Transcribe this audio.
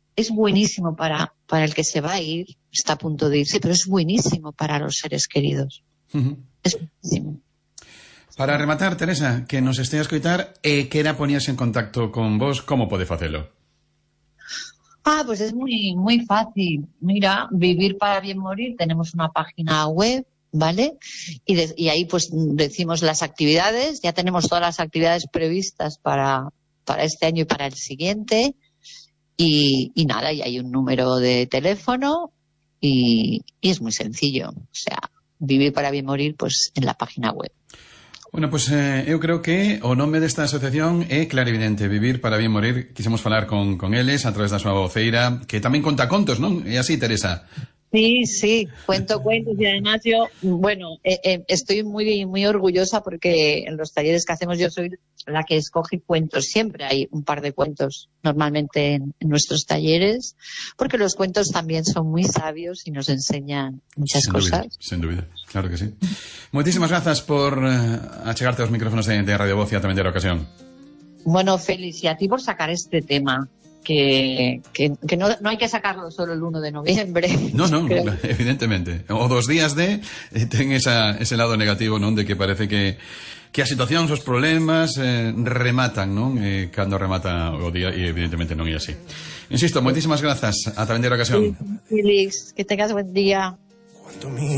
es buenísimo para el que se va a ir, está a punto de irse, pero es buenísimo para los seres queridos. Es buenísimo. Para rematar, Teresa, que nos estea a escoitar, quera poñerse en contacto con vos, como pode facelo? Pues es muy, muy fácil. Mira, Vivir para Bien Morir, tenemos una página web, ¿vale? Y ahí pues decimos las actividades, ya tenemos todas las actividades previstas para este año y para el siguiente, y nada, y hay un número de teléfono y es muy sencillo. O sea, Vivir para Bien Morir, pues en la página web. Bueno, pois eu creo que o nome desta asociación é clarividente, Vivir para Bien Morir. Quisemos falar con eles a través da súa voceira, que tamén conta contos, non? É así, Teresa? Sí, cuento cuentos, y además yo, estoy muy, muy orgullosa porque en los talleres que hacemos yo soy la que escoge cuentos. Siempre hay un par de cuentos normalmente en nuestros talleres, porque los cuentos también son muy sabios y nos enseñan muchas cosas. Sin duda, claro que sí. Moitísimas grazas por achegarte aos micrófonos de Radio Voz e a tamén de la ocasión. Bueno, Félix, y a ti por sacar este tema. Que no hay que sacarlo solo el 1 de noviembre. No, evidentemente. O 2 días ten ese lado negativo, non? De que parece que a situación, os problemas rematan, non? Cando remata o día, e evidentemente non é así. Insisto, moitísimas grazas a tamén de la ocasión. Félix, que tengas buen día.